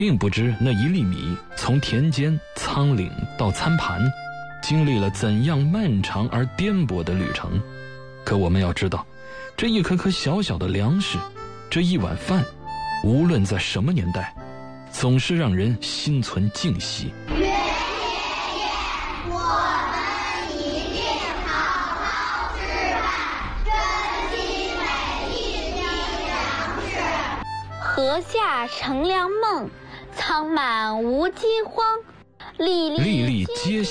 并不知那1粒米从田间、仓廪到餐盘，经历了怎样漫长而颠簸的旅程。可我们要知道，这一颗颗小小的粮食，这一碗饭，无论在什么年代，总是让人心存敬惜。 我们一定好好吃饭，珍惜每一粒粮食。 禾下乘凉梦，仓满无饥荒，粒粒粒粒皆